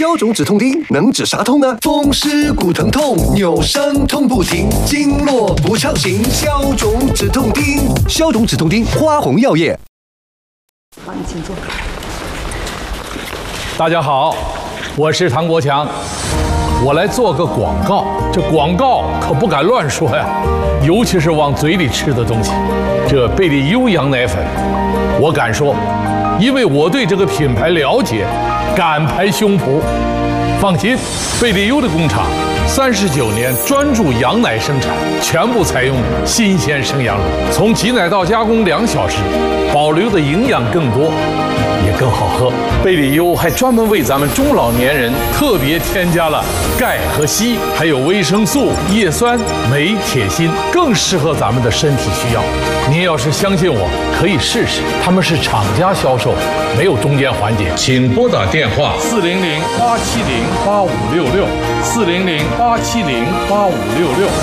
消肿止痛丁能治啥痛呢？风湿骨疼痛，扭伤痛不停，经络不畅行，消肿止痛丁。消肿止痛丁，花红药业。 好，你请坐。 大家好，我是唐国强，我来做个广告。这广告可不敢乱说呀，尤其是往嘴里吃的东西。这贝利优羊奶粉，我敢说，因为我对这个品牌了解，敢拍胸脯。放心，贝利优的工厂39年专注羊奶生产，全部采用新鲜生羊乳，从挤奶到加工2小时，保留的营养更多，也更好喝。贝利优还专门为咱们中老年人特别添加了钙和硒，还有维生素、叶酸、镁、铁、锌，更适合咱们的身体需要。您要是相信我，可以试试。他们是厂家销售，没有中间环节。请拨打电话400-870-8566，400-870-8566。